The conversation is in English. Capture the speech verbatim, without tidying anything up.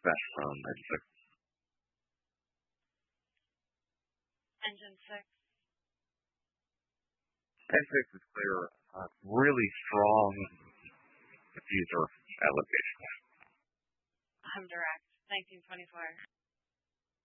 dispatch from engine six. Engine six. Engine six is clear. Uh, really strong diffuser at location. I'm direct. nineteen twenty-four.